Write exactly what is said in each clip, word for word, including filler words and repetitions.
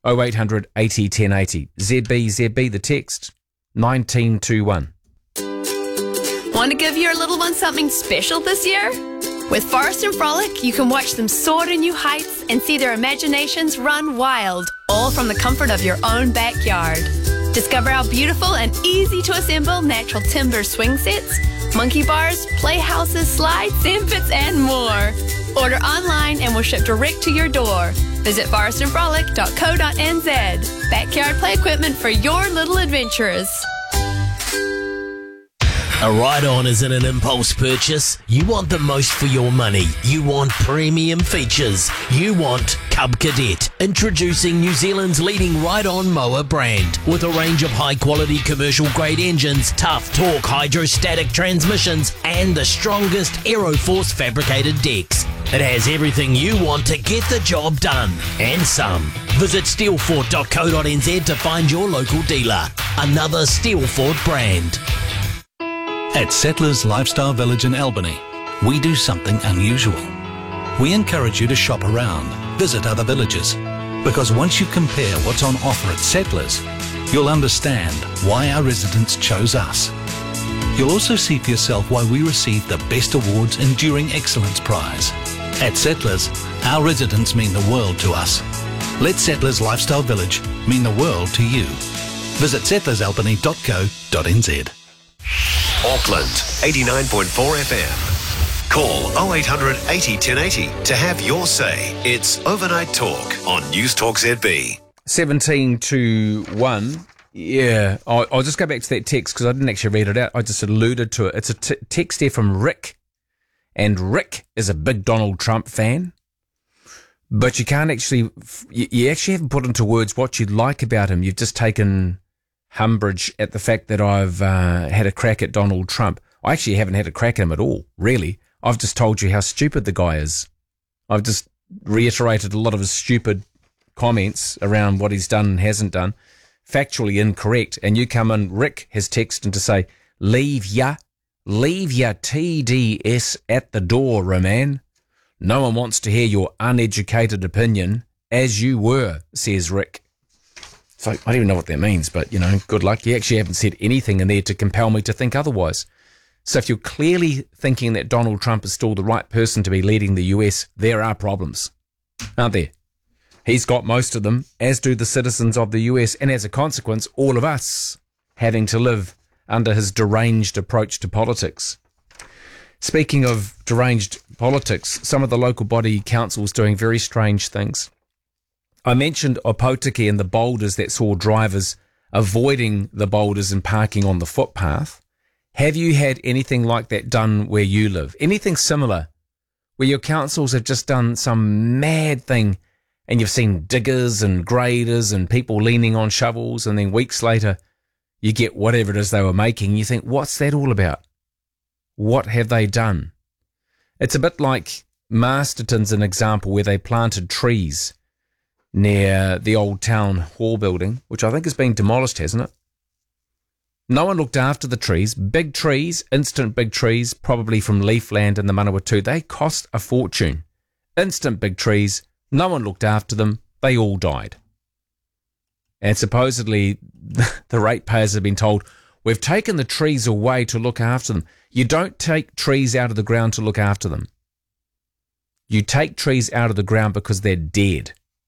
oh eight hundred eighty ten eighty. Z B, Z B, the text, nineteen twenty-one. Want to give your little one something special this year? With Forest and Frolic, you can watch them soar to new heights and see their imaginations run wild, all from the comfort of your own backyard. Discover our beautiful and easy to assemble natural timber swing sets, monkey bars, playhouses, slides, sand pits, and more. Order online and we'll ship direct to your door. Visit forest and frolic dot co dot n z. Backyard play equipment for your little adventurers. A ride-on isn't an impulse purchase. You want the most for your money. You want premium features. You want Cub Cadet. Introducing New Zealand's leading ride-on mower brand. With a range of high-quality commercial-grade engines, tough torque hydrostatic transmissions, and the strongest Aeroforce fabricated decks. It has everything you want to get the job done, and some. Visit steelfort dot co dot n z to find your local dealer. Another Steelfort brand. At Settlers Lifestyle Village in Albany, we do something unusual. We encourage you to shop around, visit other villages, because once you compare what's on offer at Settlers, you'll understand why our residents chose us. You'll also see for yourself why we received the Best Awards Enduring Excellence Prize. At Settlers, our residents mean the world to us. Let Settlers Lifestyle Village mean the world to you. Visit settlers albany dot co dot n z. Auckland, eighty-nine point four F M. Call oh eight hundred eighty ten eighty to have your say. It's Overnight Talk on News Talk Z B. seventeen to one. Yeah, I'll, I'll just go back to that text because I didn't actually read it out. I just alluded to it. It's a t- text here from Rick. And Rick is a big Donald Trump fan. But you can't actually, you, you actually haven't put into words what you like about him. You've just taken umbrage at the fact that I've uh, had a crack at Donald Trump. I actually haven't had a crack at him at all, really. I've just told you how stupid the guy is. I've just reiterated a lot of his stupid comments around what he's done and hasn't done, factually incorrect. And you come in, Rick has texted to say, leave ya, leave ya T D S at the door, Roman. No one wants to hear your uneducated opinion, as you were, says Rick. So I don't even know what that means, but, you know, good luck. You actually haven't said anything in there to compel me to think otherwise. So if you're clearly thinking that Donald Trump is still the right person to be leading the U S, there are problems, aren't there? He's got most of them, as do the citizens of the U S, and as a consequence, all of us having to live under his deranged approach to politics. Speaking of deranged politics, some of the local body councils doing very strange things. I mentioned Opotiki and the boulders that saw drivers avoiding the boulders and parking on the footpath. Have you had anything like that done where you live? Anything similar, where your councils have just done some mad thing and you've seen diggers and graders and people leaning on shovels, and then weeks later you get whatever it is they were making. You think, what's that all about? What have they done? It's a bit like Masterton's an example where they planted trees near the old town hall building, which I think is being demolished, hasn't it? No one looked after the trees. Big trees, instant big trees, probably from Leafland and the Manawatu. They cost a fortune. Instant big trees. No one looked after them. They all died. And supposedly the ratepayers have been told, we've taken the trees away to look after them. You don't take trees out of the ground to look after them. You take trees out of the ground because they're dead.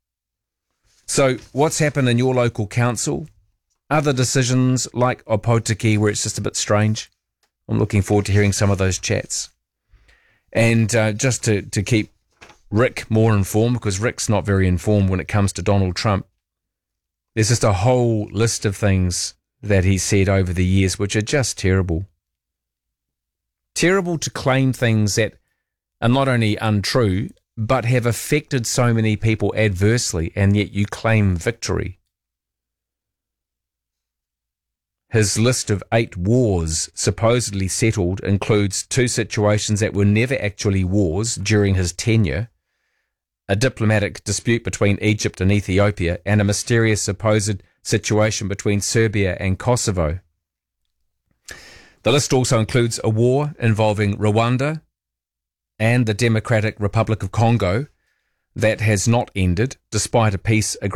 So what's happened in your local council? Other decisions like Opotiki where it's just a bit strange? I'm looking forward to hearing some of those chats. And uh, just to, to keep Rick more informed, because Rick's not very informed when it comes to Donald Trump, there's just a whole list of things that he said over the years which are just terrible. Terrible to claim things that are not only untrue, but have affected so many people adversely, and yet you claim victory. His list of eight wars supposedly settled includes two situations that were never actually wars during his tenure, a diplomatic dispute between Egypt and Ethiopia, and a mysterious supposed situation between Serbia and Kosovo. The list also includes a war involving Rwanda and the Democratic Republic of Congo that has not ended despite a peace agreement.